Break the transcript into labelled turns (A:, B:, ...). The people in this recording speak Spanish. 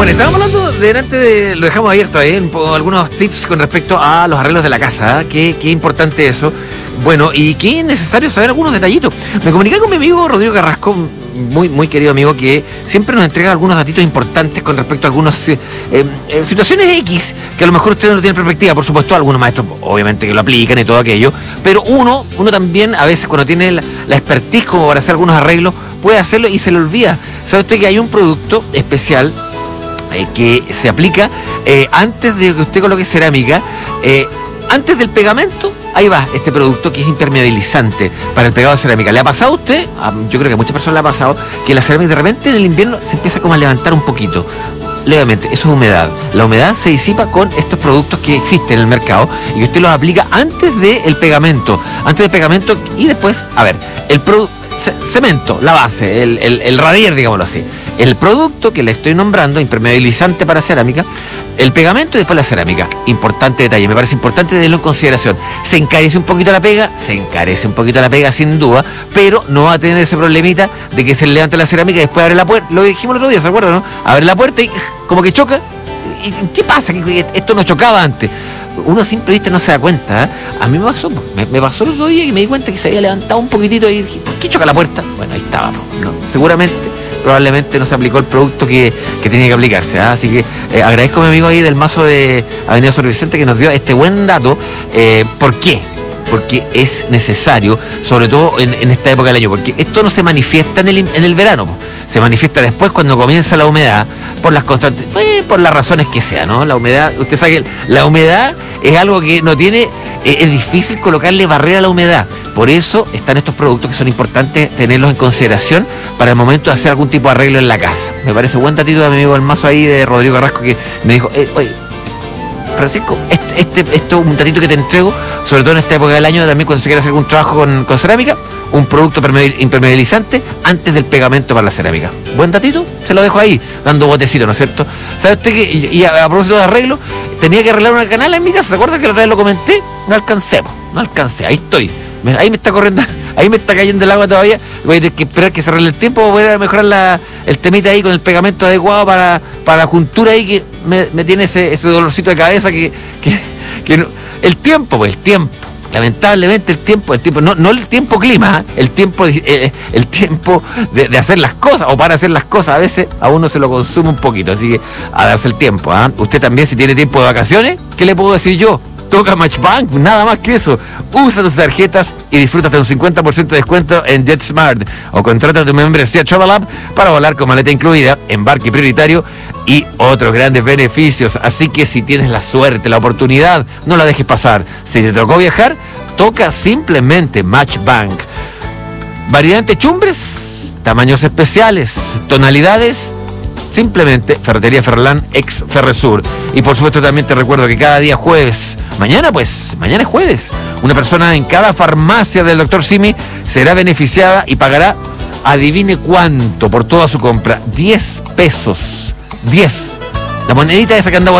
A: Bueno, estábamos hablando lo dejamos abierto ahí, algunos tips con respecto a los arreglos de la casa, ¿eh? Qué importante eso. Bueno, y qué necesario saber algunos detallitos. Me comuniqué con mi amigo Rodrigo Carrasco, muy querido amigo, que siempre nos entrega algunos datitos importantes con respecto a algunas situaciones X, que a lo mejor usted no tiene perspectiva. Por supuesto, algunos maestros obviamente que lo aplican y todo aquello, pero uno también a veces cuando tiene la expertise como para hacer algunos arreglos, puede hacerlo y se le olvida. ¿Sabe usted que hay un producto especial que se aplica antes de que usted coloque cerámica, antes del pegamento? Ahí va este producto que es impermeabilizante para el pegado de cerámica. ¿Le ha pasado a usted? Yo creo que a muchas personas le ha pasado que la cerámica de repente en el invierno se empieza como a levantar un poquito, levemente. Eso es humedad. La humedad se disipa con estos productos que existen en el mercado y que usted los aplica antes del pegamento. Antes del pegamento y después, el cemento, la base, el radier, digámoslo así. El producto que le estoy nombrando, impermeabilizante para cerámica, el pegamento y después la cerámica. Importante detalle, me parece importante tenerlo en consideración. Se encarece un poquito la pega sin duda, pero no va a tener ese problemita de que se le levante la cerámica y después abre la puerta. Lo dijimos el otro día, ¿se acuerdan, no? Abre la puerta y como que choca. ¿Y qué pasa? Esto no chocaba antes. Uno a simple vista no se da cuenta, ¿eh? A mí me pasó el otro día y me di cuenta que se había levantado un poquitito y dije, ¿por qué choca la puerta? Bueno, ahí estaba, ¿no? Probablemente no se aplicó el producto que tenía que aplicarse, ¿eh? Así que agradezco a mi amigo ahí del mazo de Avenida Sor Vicente que nos dio este buen dato. ¿Por qué? Porque es necesario, sobre todo en esta época del año, porque esto no se manifiesta en el verano, se manifiesta después cuando comienza la humedad, por las constantes, por las razones que sean, ¿no? La humedad, usted sabe que la humedad es algo que no tiene, es difícil colocarle barrera a la humedad. Por eso están estos productos que son importantes tenerlos en consideración para el momento de hacer algún tipo de arreglo en la casa. Me parece buen datito de mi amigo el mazo ahí de Rodrigo Carrasco que me dijo, oye, Francisco, esto es un datito que te entrego, sobre todo en esta época del año, también cuando se quiere hacer algún trabajo con cerámica, un producto impermeabilizante antes del pegamento para la cerámica. Buen datito, se lo dejo ahí, dando botecito, ¿no es cierto? ¿Sabe usted que, y a propósito de arreglo, tenía que arreglar una canal en mi casa? ¿Se acuerda que la otra vez lo comenté? No alcancé, ahí estoy. Ahí me está corriendo, ahí me está cayendo el agua todavía. Voy a tener que esperar que se arregle el tiempo para poder mejorar el temita ahí con el pegamento adecuado para la juntura ahí que me tiene ese dolorcito de cabeza que no. El tiempo. Lamentablemente el tiempo, no el tiempo clima, el tiempo de hacer las cosas o para hacer las cosas, a veces a uno se lo consume un poquito, así que a darse el tiempo, ¿eh? Usted también, si tiene tiempo de vacaciones, ¿qué le puedo decir yo? Toca Matchbank, nada más que eso. Usa tus tarjetas y disfruta de un 50% de descuento en JetSmart o contrata tu membresía Travel App para volar con maleta incluida, embarque prioritario y otros grandes beneficios. Así que si tienes la suerte, la oportunidad, no la dejes pasar. Si te tocó viajar, toca simplemente Matchbank. Variedad en techumbres, tamaños especiales, tonalidades. Simplemente Ferretería Ferrolán, ex Ferresur. Y por supuesto también te recuerdo que cada día jueves, mañana es jueves, una persona en cada farmacia del Dr. Simi será beneficiada y pagará, adivine cuánto por toda su compra, 10 pesos. 10. La monedita esa que andaba